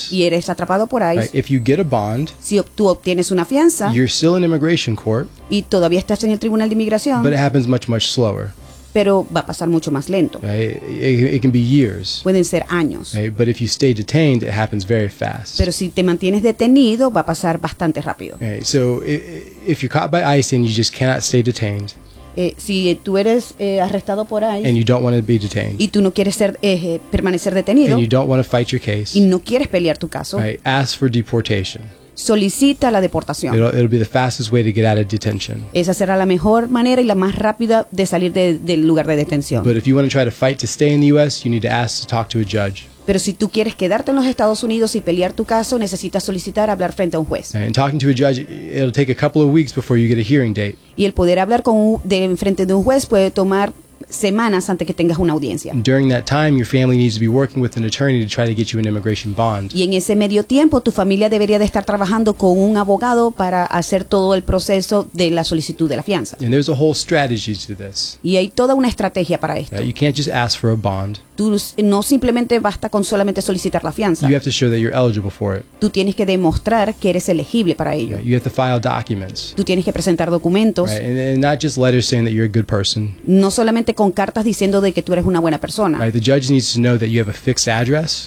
y eres atrapado por ICE, right? If you get a bond, si tú obtienes una fianza you're still in immigration court, y todavía estás en el tribunal de inmigración, but it happens much slower. pero va a pasar mucho más lento. Right? It can be years. Pueden ser años. Right? But if you stay detained, it happens very fast. Pero si te mantienes detenido, va a pasar bastante rápido. Right? So if you're caught by ICE and you just cannot stay detained, Si tú eres arrestado por ICE and you don't want to be detained, y tú no quieres permanecer detenido and you don't want to fight your case, y no quieres pelear tu caso, right? Ask for deportation. solicita la deportación. It'll be the fastest way to get out of detention. Esa será la mejor manera y la más rápida de salir del lugar de detención. But if you want to try to fight to stay in the U.S., you need to ask to talk to a judge. Pero si tú quieres quedarte en los Estados Unidos y pelear tu caso, necesitas solicitar hablar frente a un juez. And talking to a judge, it'll take a couple of weeks before you get a hearing date. Y el poder hablar frente de un juez puede tomar semanas antes que tengas una audiencia. During that time, your family needs to be working with an attorney to try to get you an immigration bond. Y en ese medio tiempo, tu familia debería de estar trabajando con un abogado para hacer todo el proceso de la solicitud de la fianza. And there's a whole strategy to this. Y hay toda una estrategia para esto. You can't just ask for a bond. Tú no simplemente basta con solamente solicitar la fianza. You have to show that you're eligible for it. Tú tienes que demostrar que eres elegible para ello. You have to file documents. Tú tienes que presentar documentos. Right? And not just letters saying that you're a good person. No solamente con cartas diciendo de que tú eres una buena persona. Right? The judge needs to know that you have a fixed address.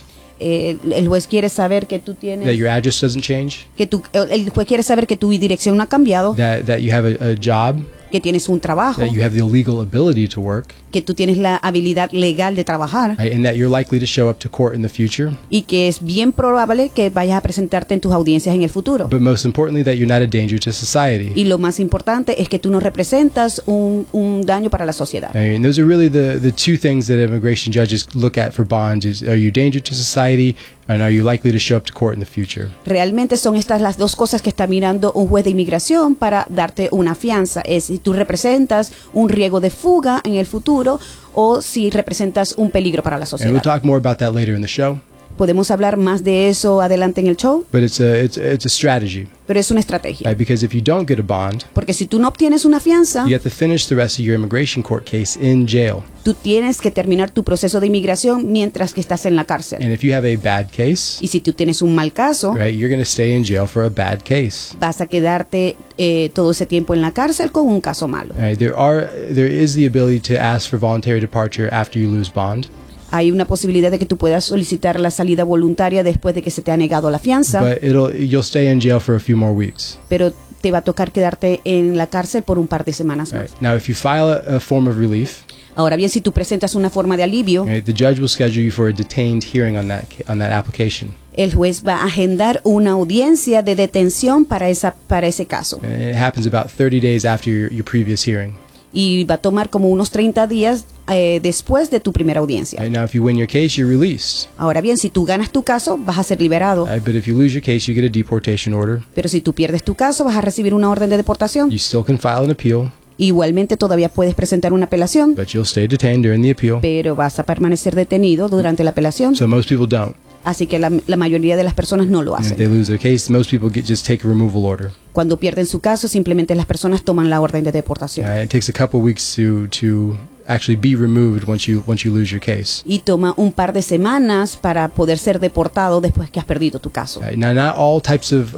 El juez quiere saber que tú tienes That your address doesn't change. El juez quiere saber que tu dirección no ha cambiado, That you have a job. que tienes un trabajo, That you have the legal ability to work. que tú tienes la habilidad legal de trabajar, Right? And that you're likely to show up to court in the future. y que es bien probable que vayas a presentarte en tus audiencias en el futuro. But most importantly, that you're not a danger to society. Y lo más importante es que tú no representas un daño para la sociedad. Right? And those are really the two things that immigration judges look at for bonds: is are you a danger to society, and are you likely to show up to court in the future? Realmente son estas las dos cosas que está mirando un juez de inmigración para darte una fianza. Es si tú representas un riesgo de fuga en el futuro o si representas un peligro para la And we'll sociedad. talk more about that later in the show. Podemos hablar más de eso adelante en el show, But it's a strategy, pero es una estrategia. right? Because if you don't get a bond, Porque si tú no obtienes una fianza, you have to finish the rest of your immigration court case in jail. tú tienes que terminar tu proceso de inmigración mientras que estás en la cárcel. And if you have a bad case, Y si tú tienes un mal caso, right, you're going to stay in jail for a bad case. vas a quedarte todo ese tiempo en la cárcel con un caso malo. Right? There is the ability to ask for voluntary departure after you lose bond. Hay una posibilidad de que tú puedas solicitar la salida voluntaria después de que se te ha negado la fianza, But you'll stay in jail for a few more weeks. pero te va a tocar quedarte en la cárcel por un par de semanas más. Right? Now, if you file a form of relief, Ahora bien, si tú presentas una forma de alivio, right, the judge will schedule you for a detained hearing on that application. el juez va a agendar una audiencia de detención para ese caso. And it happens about 30 days after your previous hearing. Y va a tomar como unos 30 días después de tu primera audiencia. Right? Now, if you win your case, you're released. Ahora bien, si tú ganas tu caso, vas a ser liberado. Right? But if you lose your case, you get a deportation order. Pero si tú pierdes tu caso, vas a recibir una orden de deportación. You still can file an appeal, Igualmente, todavía puedes presentar una apelación, but you'll stay detained during the appeal. pero vas a permanecer detenido durante la apelación. So most people don't. Así que la mayoría de las personas no lo And if hacen. they lose their case, most people just take a removal order. Cuando pierden su caso, simplemente las personas toman la orden de deportación. It takes a couple weeks to actually be removed once you lose your case. Y toma un par de semanas para poder ser deportado después que has perdido tu caso. Now, not all types of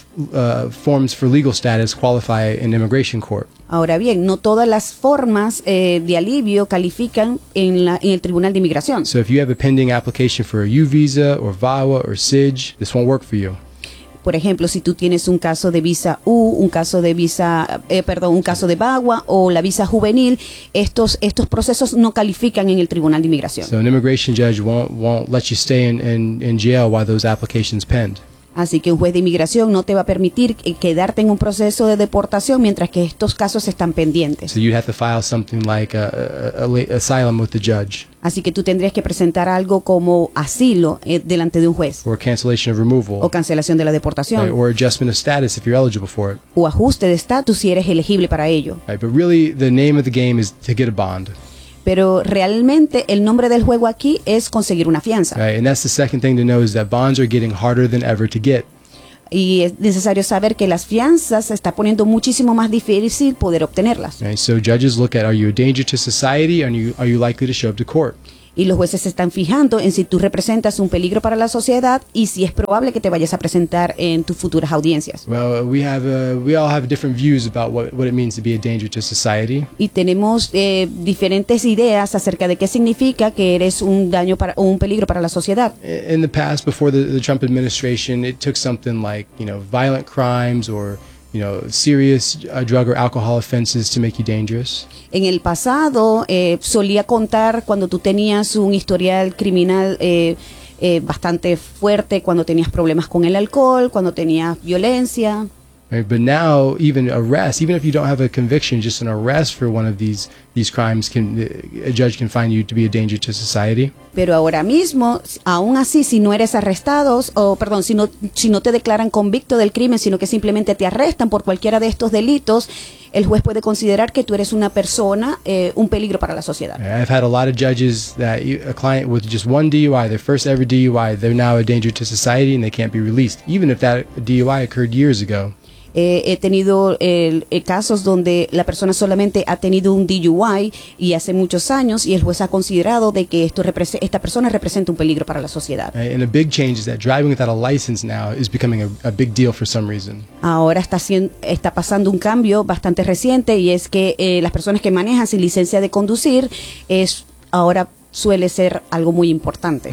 forms for legal status qualify in immigration court. Ahora bien, no todas las formas de alivio califican en el Tribunal de Inmigración. So if you have a pending application for a U visa or VAWA or SIJ, this won't work for you. Por ejemplo, si tú tienes un caso de visa U, un caso de un caso de VAWA o la visa juvenil, estos procesos no califican en el Tribunal de Inmigración. So an immigration judge won't let you stay in jail while those applications pend. Así que un juez de inmigración no te va a permitir quedarte en un proceso de deportación mientras que estos casos están pendientes. So you'd have to file something like asylum with the judge Así que tú tendrías que presentar algo como asilo delante de un juez, or cancellation of removal o cancelación de la deportación, right, or adjustment of status if you're eligible for it. o ajuste de estatus si eres elegible para ello. Right, but really the name of the game is to get a bond. Pero realmente el nombre del juego aquí es conseguir una fianza. Right, and that's the second thing to know is that bonds are getting harder than ever to get. Y es necesario saber que las fianzas se está poniendo muchísimo más difícil poder obtenerlas. Right, so judges look at, are you a danger to society, and are you likely to show up to court? Y los jueces se están fijando en si tú representas un peligro para la sociedad y si es probable que te vayas a presentar en tus futuras audiencias. Well, we all have different views about what it means to be a danger to society. Y tenemos diferentes ideas acerca de qué significa que eres un daño o un peligro para la sociedad. In the past, before the Trump administration, it took something like, violent crimes or, serious drug or alcohol offenses to make you dangerous. En el pasado solía contar cuando tú tenías un historial criminal bastante fuerte, cuando tenías problemas con el alcohol, cuando tenías violencia. Right? But now, even arrest, even if you don't have a conviction, just an arrest for one of these crimes, a judge can find you to be a danger to society. Pero ahora mismo, aún así, si no eres arrestado, si no te declaran convicto del crimen, sino que simplemente te arrestan por cualquiera de estos delitos, el juez puede considerar que tú eres una persona, un peligro para la sociedad. I've had a lot of judges that a client with just one DUI, their first ever DUI, they're now a danger to society and they can't be released, even if that DUI occurred years ago. He tenido casos donde la persona solamente ha tenido un DUI y hace muchos años y el juez ha considerado de que esta persona representa un peligro para la sociedad. And a big change is that driving without a license now is becoming a big deal for some reason. Ahora está pasando un cambio bastante reciente y es que las personas que manejan sin licencia de conducir ahora suele ser algo muy importante.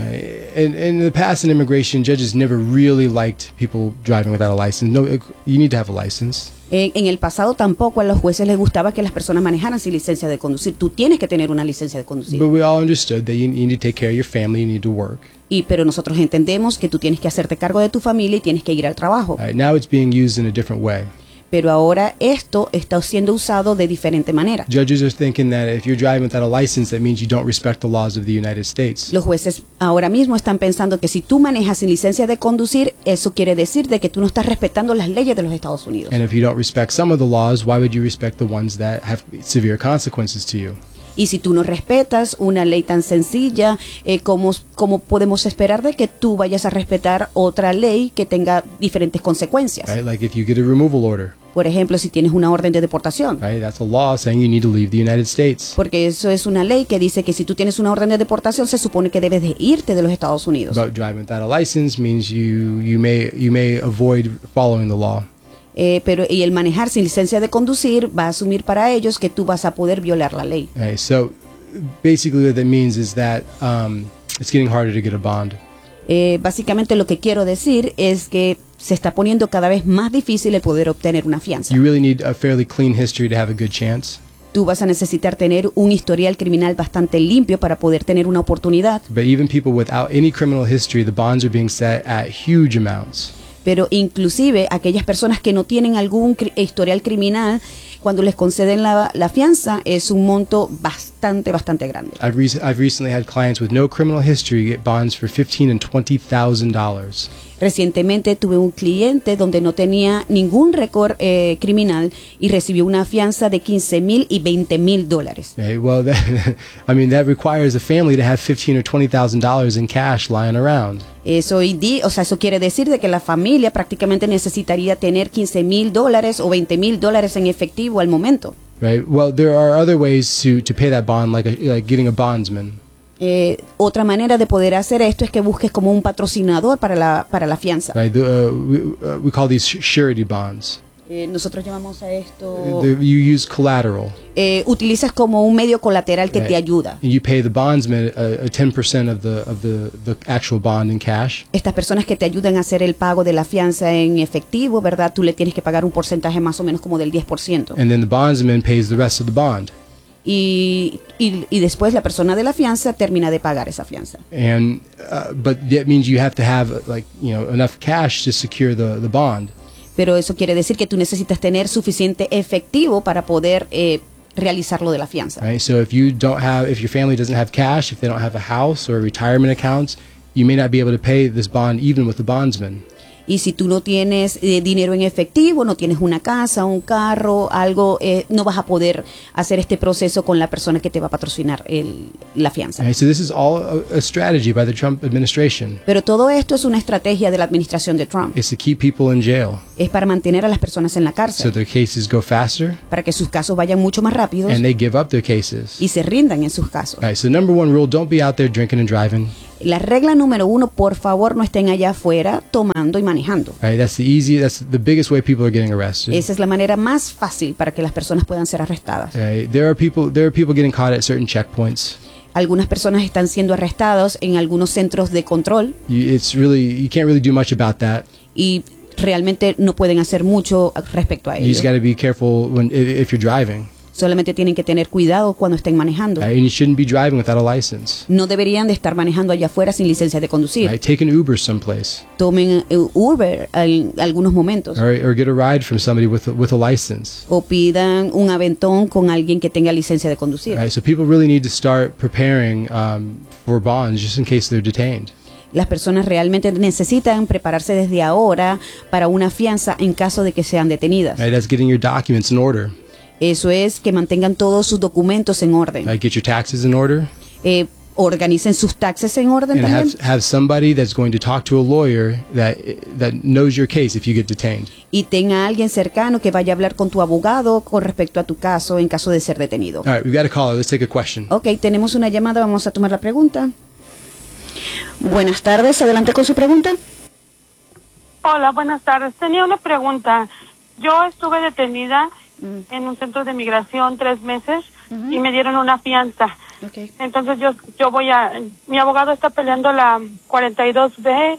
In the past in immigration, judges never really liked people driving without a license. No, you need to have a license. En el pasado tampoco a los jueces les gustaba que las personas manejaran sin licencia de conducir. Tú tienes que tener una licencia de conducir. But we all understood that you need to take care of your family, you need to work. Pero nosotros entendemos que tú tienes que hacerte cargo de tu familia y tienes que ir al trabajo. Now it's being used in a different way. Pero ahora esto está siendo usado de diferente manera. Judges are thinking that if you're driving without a license, that means you don't respect the laws of the United States. Los jueces ahora mismo están pensando que si tú manejas sin licencia de conducir, eso quiere decir de que tú no estás respetando las leyes de los Estados Unidos. And if you don't respect some of the laws, why would you respect the ones that have severe consequences to you? Y si tú no respetas una ley tan sencilla, ¿cómo podemos esperar de que tú vayas a respetar otra ley que tenga diferentes consecuencias? Right? Like if you get a removal order. Por ejemplo, si tienes una orden de deportación. Right? That's a law saying you need to leave the United States. Porque eso es una ley que dice que si tú tienes una orden de deportación, se supone que debes de irte de los Estados Unidos. But driving without a license means you may avoid following the law. Pero el manejar sin licencia de conducir va a asumir para ellos que tú vas a poder violar la ley. Right? So basically what that means is that it's getting harder to get a bond. Básicamente lo que quiero decir es que se está poniendo cada vez más difícil el poder obtener una fianza. You really need a fairly clean history to have a good chance. Tú vas a necesitar tener un historial criminal bastante limpio para poder tener una oportunidad. But even people without any criminal history, the bonds are being set at huge amounts. Pero inclusive aquellas personas que no tienen algún historial criminal, cuando les conceden la fianza, es un monto bastante grande. I've recently had clients with no criminal history get bonds for $15,000 and $20,000. Recientemente tuve un cliente donde no tenía ningún récord criminal y recibió una fianza de $15,000 y $20,000. Okay, well, that requires a family to have $15,000 or $20,000 in cash lying around. Eso quiere decir de que la familia prácticamente necesitaría tener $15,000 o $20,000 en efectivo al momento. Right. Well, there are other ways to pay that bond, like getting a bondsman. Otra manera de poder hacer esto es que busques como un patrocinador para la fianza. Right. We call these surety bonds. Nosotros llamamos a esto. You use collateral. Utilizas como un medio colateral que te ayuda. And you pay the bondsman a 10% of the actual bond in cash. Estas personas que te ayudan a hacer el pago de la fianza en efectivo, ¿verdad? Tú le tienes que pagar un porcentaje más o menos como del 10%. And then the bondsman pays the rest of the bond. Y después la persona de la fianza termina de pagar esa fianza. And but that means you have to have enough cash to secure the bond. Pero eso quiere decir que tú necesitas tener suficiente efectivo para poder realizar lo de la fianza. Right? So if your family doesn't have cash, if they don't have a house or retirement accounts, you may not be able to pay this bond even with the bondsman. Y si tú no tienes dinero en efectivo, no tienes una casa, un carro, algo, no vas a poder hacer este proceso con la persona que te va a patrocinar la fianza. Right, so this is all a strategy by the Trump administration. Pero todo esto es una estrategia de la administración de Trump. It's to keep people in jail Es para mantener a las personas en la so cárcel, their cases go faster para que sus casos vayan mucho más rápidos and they give up their cases. y se rindan en sus casos. All right, so number one rule, don't be out there drinking and driving. La regla número 1, por favor, no estén allá afuera tomando y manejando. Right, that's the biggest way people are getting arrested. Esa es la manera más fácil para que las personas puedan ser arrestadas. Right, there are people getting caught at certain checkpoints. Algunas personas están siendo arrestados en algunos centros de control You can't really do much about that. y realmente no pueden hacer mucho respecto a You just ello. got to be careful if you're driving. Solamente tienen que tener cuidado cuando estén manejando. Right, and you shouldn't be driving without a license. No deberían de estar manejando allá afuera sin licencia de conducir. Right, take an Uber someplace, Tomen Uber en algunos momentos or get a ride from somebody with a license. o pidan un aventón con alguien que tenga licencia de conducir. Right, so people really need to start preparing for bonds just in case they're detained. Las personas realmente necesitan prepararse desde ahora para una fianza en caso de que sean detenidas. Right, that's getting your documents in order. Eso es que mantengan todos sus documentos en orden. Right, get your taxes in order, Organicen sus taxes en orden and también. have somebody that's going to talk to a lawyer that knows your case if you get detained. Y tenga a alguien cercano que vaya a hablar con tu abogado con respecto a tu caso en caso de ser detenido. All right, we've got a caller. Let's take a question. Ok, tenemos una llamada, vamos a tomar la pregunta. Buenas tardes, adelante con su pregunta. Hola, buenas tardes. Tenía una pregunta. Yo estuve detenida en un centro de migración 3 meses y me dieron una fianza. Okay. Entonces mi abogado está peleando la 42B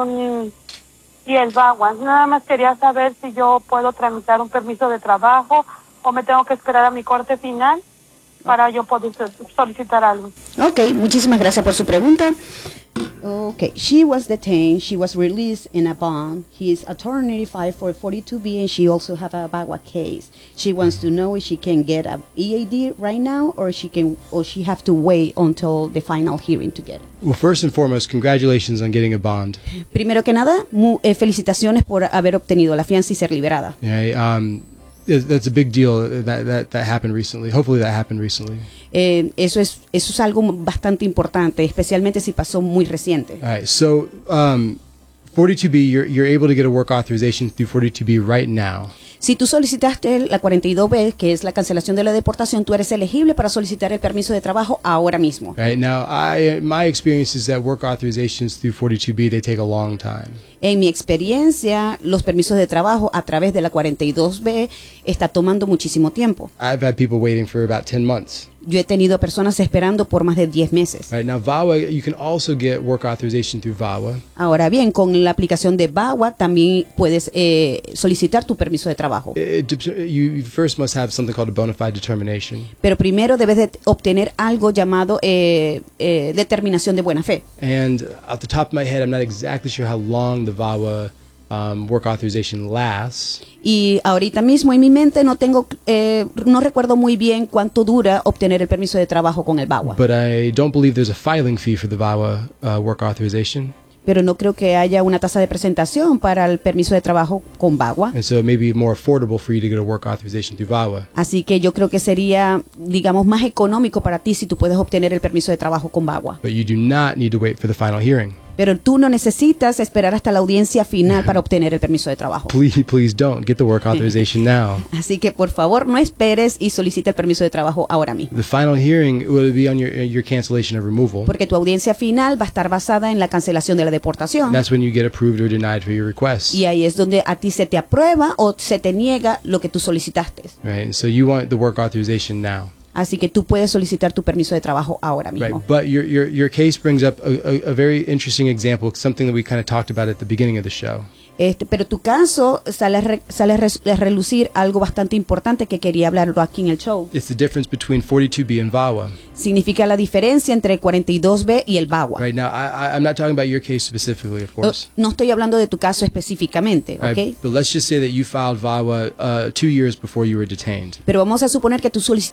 y el VAWA. Nada más quería saber si yo puedo tramitar un permiso de trabajo o me tengo que esperar a mi corte final para yo poder solicitar algo. Ok, muchísimas gracias por su pregunta. Okay, she was detained. She was released in a bond. His attorney filed for 42B, and she also have a BAWA case. She wants to know if she can get a EAD right now, or she have to wait until the final hearing to get it. Well, first and foremost, congratulations on getting a bond. Primero que nada, felicitaciones por haber obtenido la fianza y ser liberada. Yeah, that's a big deal that happened recently. Hopefully that happened recently. Eso es algo bastante importante, especialmente si pasó muy reciente. All right, so 42B, you're able to get a work authorization through 42B right now. Si tú solicitaste la 42B, que es la cancelación de la deportación, tú eres elegible para solicitar el permiso de trabajo ahora mismo. Right now, my experience is that work authorizations through 42B, they take a long time. En mi experiencia, los permisos de trabajo a través de la 42B está tomando muchísimo tiempo. I've had people waiting for about 10 months. Yo he tenido personas esperando por más de 10 meses. Right now, VAWA, you can also get work authorization through VAWA. Ahora bien, con la aplicación de VAWA también puedes solicitar tu permiso de trabajo. You first must have something called a bona fide determination. Pero primero debes de obtener algo llamado determinación de buena fe. And off the top of my head, I'm not exactly sure how long the VAWA work authorization lasts. Y ahorita mismo en mi mente no recuerdo muy bien cuánto dura obtener el permiso de trabajo con el VAWA. But I don't believe there's a filing fee for the VAWA work authorization. Pero no creo que haya una tasa de presentación para el permiso de trabajo con VAWA. And so it may be more affordable for you to get a work authorization through VAWA. Así que yo creo que sería, digamos, más económico para ti si tú puedes obtener el permiso de trabajo con VAWA. But you do not need to wait for the final hearing. Pero tú no necesitas esperar hasta la audiencia final para obtener el permiso de trabajo. Please don't. Get the work authorization now. Así que por favor no esperes y solicita el permiso de trabajo ahora mismo. The final hearing will be on your cancellation of removal. Porque tu audiencia final va a estar basada en la cancelación de la deportación. That's when you get approved or denied for your request. Y ahí es donde a ti se te aprueba o se te niega lo que tú solicitaste. Right. And so you want the work authorization now. Así que tú puedes solicitar tu permiso de trabajo ahora Right, mismo. but your case brings up a very interesting example, something that we kind of talked about at the beginning of the show. Pero tu caso sale a relucir algo bastante importante que quería hablarlo aquí en el show. It's the difference between 42B and VAWA. Significa la diferencia entre el 42B y el VAWA. Right now, I'm not talking about your case specifically, of course. No estoy hablando de tu caso específicamente, ¿ok? Right, but let's just say that you filed VAWA 2 years before you were detained. Pero vamos a suponer que tú solicitaste tu caso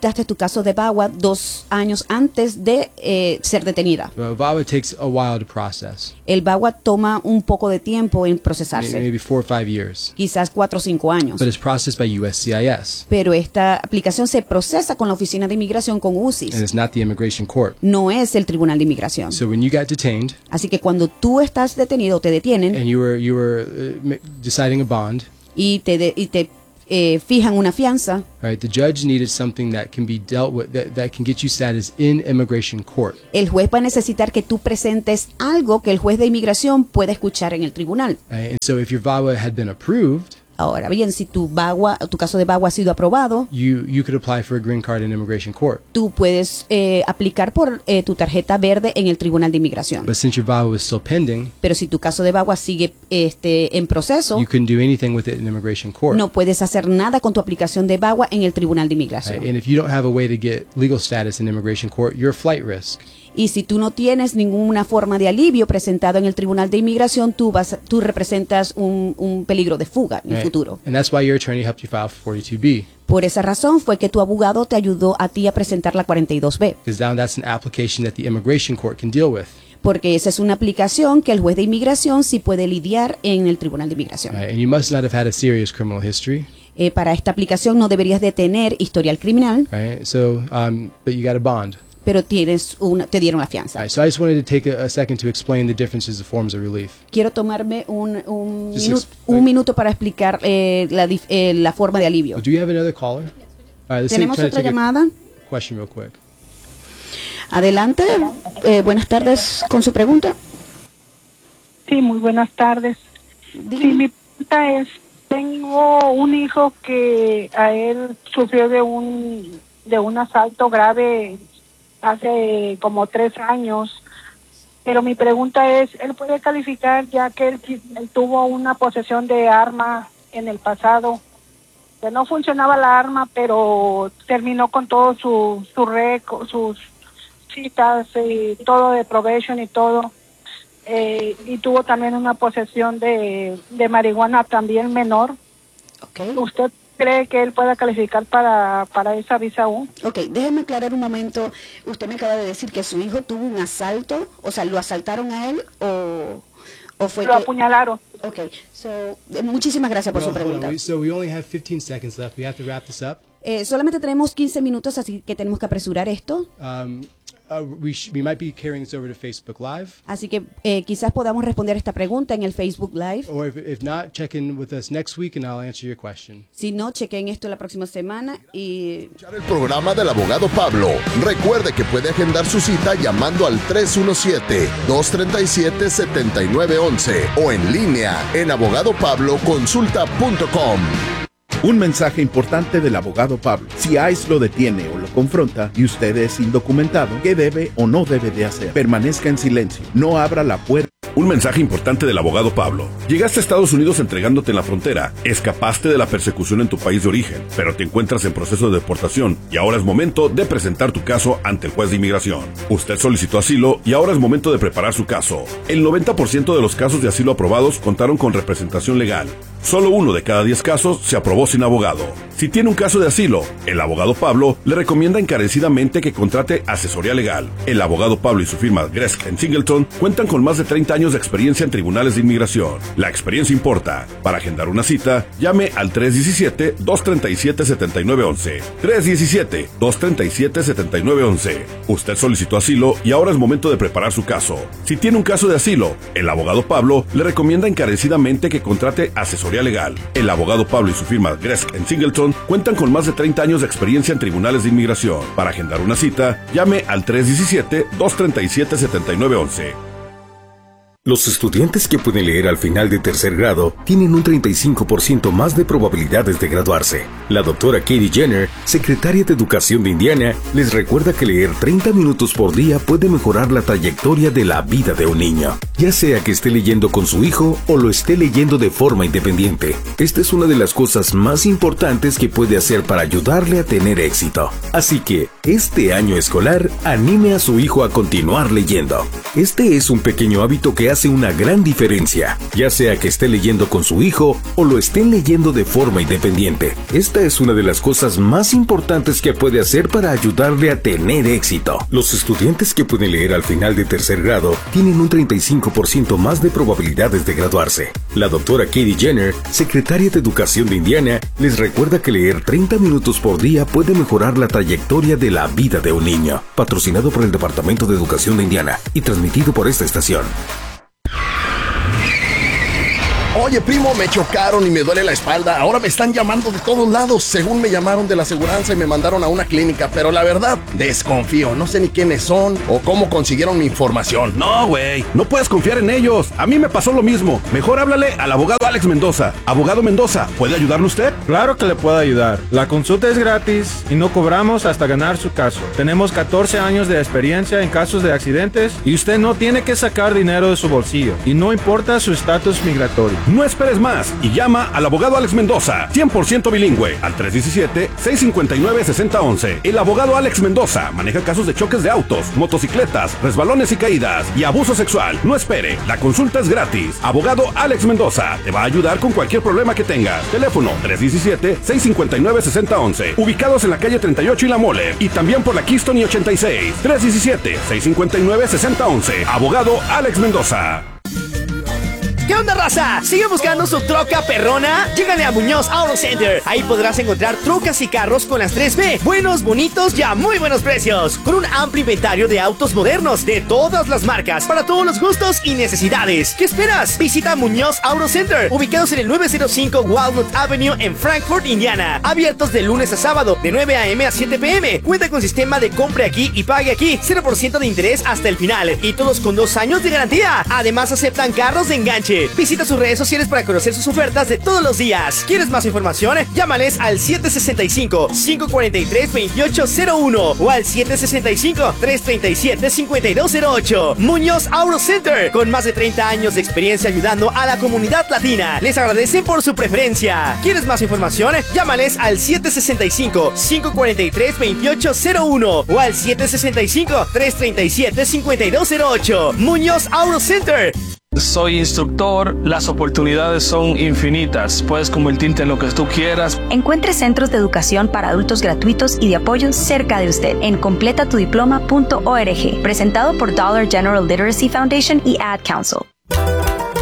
caso de VAWA 2 años antes de ser detenida. VAWA takes a while to process, El VAWA toma un poco de tiempo en procesarse, maybe 4 or 5 years, quizás 4 o 5 años. but it's processed by USCIS, Pero esta aplicación se procesa con la Oficina de Inmigración con and UCIS. it's not the immigration court. No es el Tribunal de Inmigración. So when you got detained Así que cuando tú estás detenido, te detienen and you were deciding a bond, y te fijan una fianza, right? The judge needed something that can be dealt with, that can get you status in immigration court. el juez va a necesitar que tú presentes algo que el juez de inmigración pueda escuchar en el tribunal. Right? And so if your VAWA had been approved, Ahora bien, si tu caso de VAWA ha sido aprobado, you could apply for a green card in immigration court. tú puedes aplicar por tu tarjeta verde en el Tribunal de Inmigración. But since your VAWA was still pending, Pero si tu caso de VAWA sigue en proceso, you couldn't do anything with it in immigration court. no puedes hacer nada con tu aplicación de VAWA en el Tribunal de Right? Inmigración. And if you don't have a way to get legal status in immigration court, you're a flight risk. Y si tú no tienes ninguna forma de alivio presentado en el Tribunal de Inmigración, tú representas un peligro de fuga en el Right? futuro. And that's why your attorney helped you file for 42B, Por esa razón fue que tu abogado te ayudó a ti a presentar la 42B, because now that's an application that the immigration court can deal with. porque esa es una aplicación que el juez de inmigración sí puede lidiar en el Tribunal de Inmigración. Right? And you must not have had a serious criminal history, Para esta aplicación no deberías de tener historial criminal, right? So, but you got a bond. pero te dieron la fianza. Right, so I just wanted to take a second to explain the differences of forms of relief. Quiero tomarme un Just minuto para explicar la forma de alivio. Do you have another caller? All right, let's ¿Tenemos try to otra take a llamada? question real quick. Adelante. Buenas tardes con su pregunta. Sí, muy buenas tardes. Sí, mi pregunta es, tengo un hijo que a él sufrió de un asalto grave hace como 3 años, pero mi pregunta es, ¿él puede calificar ya que él tuvo una posesión de arma en el pasado? Que no funcionaba la arma, pero terminó con todo sus citas y todo de probation y todo. Y tuvo también una posesión de marihuana también menor. Okay. ¿Usted cree que él pueda calificar para esa visa U? Ok, déjeme aclarar un momento. Usted me acaba de decir que su hijo tuvo un asalto, o sea, ¿lo asaltaron a él o fue Lo apuñalaron. Ok, muchísimas gracias por su Well, hold on. pregunta. So we only have 15 seconds left. We have to wrap this up. Solamente tenemos 15 minutos, así que tenemos que apresurar esto. We might be carrying this over to Facebook Live, Así que quizás podamos responder esta pregunta en el Facebook Live. or if not, check in with us next week and I'll answer your question. Si no, chequen esto la próxima semana y El programa del abogado Pablo. Recuerde que puede agendar su cita llamando al 317-237-7911 o en línea en abogadopabloconsulta.com. Un mensaje importante del abogado Pablo. Si ICE lo detiene o lo confronta y usted es indocumentado, ¿qué debe o no debe de hacer? Permanezca en silencio. No abra la puerta. Un mensaje importante del abogado Pablo. Llegaste a Estados Unidos entregándote en la frontera, escapaste de la persecución en tu país de origen, pero te encuentras en proceso de deportación y ahora es momento de presentar tu caso ante el juez de inmigración. Usted solicitó asilo y ahora es momento de preparar su caso. El 90% de los casos de asilo aprobados contaron con representación legal. Solo 1 de cada 10 casos se aprobó sin abogado. Si tiene un caso de asilo, el abogado Pablo le recomienda encarecidamente que contrate asesoría legal. El abogado Pablo y su firma Gresk & Singleton cuentan con más de 30 años de experiencia en tribunales de inmigración. La experiencia importa. Para agendar una cita, llame al 317-237-7911. 317-237-7911. Usted solicitó asilo y ahora es momento de preparar su caso. Si tiene un caso de asilo, el abogado Pablo le recomienda encarecidamente que contrate asesoría legal. El abogado Pablo y su firma Gresk & Singleton cuentan con más de 30 años de experiencia en tribunales de inmigración. Para agendar una cita, llame al 317-237-7911. Los estudiantes que pueden leer al final de tercer grado tienen un 35% más de probabilidades de graduarse. La doctora Katie Jenner, secretaria de Educación de Indiana, les recuerda que leer 30 minutos por día puede mejorar la trayectoria de la vida de un niño, ya sea que esté leyendo con su hijo o lo esté leyendo de forma independiente. Esta es una de las cosas más importantes que puede hacer para ayudarle a tener éxito. Así que, este año escolar, anime a su hijo a continuar leyendo. Este es un pequeño hábito que hace hace una gran diferencia, ya sea que esté leyendo con su hijo o lo estén leyendo de forma independiente. Esta es una de las cosas más importantes que puede hacer para ayudarle a tener éxito. Los estudiantes que pueden leer al final de tercer grado tienen un 35% más de probabilidades de graduarse. La doctora Katie Jenner, secretaria de Educación de Indiana, les recuerda que leer 30 minutos por día puede mejorar la trayectoria de la vida de un niño. Patrocinado por el Departamento de Educación de Indiana y transmitido por esta estación. Oye, primo, me chocaron y me duele la espalda. Ahora me están llamando de todos lados. Según me llamaron de la aseguranza y me mandaron a una clínica. Pero la verdad, desconfío. No sé ni quiénes son o cómo consiguieron mi información. No, güey, no puedes confiar en ellos. A mí me pasó lo mismo. Mejor háblale al abogado Alex Mendoza. Abogado Mendoza, ¿puede ayudarle usted? Claro que le puedo ayudar. La consulta es gratis y no cobramos hasta ganar su caso. Tenemos 14 años de experiencia en casos de accidentes y usted no tiene que sacar dinero de su bolsillo. Y no importa su estatus migratorio. No esperes más y llama al abogado Alex Mendoza, 100% bilingüe, al 317-659-6011. El abogado Alex Mendoza maneja casos de choques de autos, motocicletas, resbalones y caídas y abuso sexual. No espere, la consulta es gratis. Abogado Alex Mendoza te va a ayudar con cualquier problema que tengas. Teléfono 317-659-6011. Ubicados en la calle 38 y La Mole y también por la Keystone y 86. 317-659-6011. Abogado Alex Mendoza. ¿Qué onda, raza? ¿Sigue buscando su troca perrona? Llégale a Muñoz Auto Center. Ahí podrás encontrar trocas y carros con las 3B. Buenos, bonitos y a muy buenos precios. Con un amplio inventario de autos modernos de todas las marcas, para todos los gustos y necesidades. ¿Qué esperas? Visita Muñoz Auto Center, ubicados en el 905 Walnut Avenue en Frankfort, Indiana. Abiertos de lunes a sábado, de 9 a.m. a 7 p.m. Cuenta con sistema de compre aquí y pague aquí. 0% de interés hasta el final. Y todos con 2 años de garantía. Además, aceptan carros de enganche. Visita sus redes sociales para conocer sus ofertas de todos los días. ¿Quieres más información? Llámales al 765-543-2801 o al 765-337-5208. Muñoz Auto Center, con más de 30 años de experiencia ayudando a la comunidad latina. Les agradecen por su preferencia. ¿Quieres más información? Llámales al 765-543-2801 o al 765-337-5208. Muñoz Auto Center. Soy instructor, las oportunidades son infinitas, puedes convertirte en lo que tú quieras. Encuentre centros de educación para adultos gratuitos y de apoyo cerca de usted en completatudiploma.org, presentado por Dollar General Literacy Foundation y Ad Council.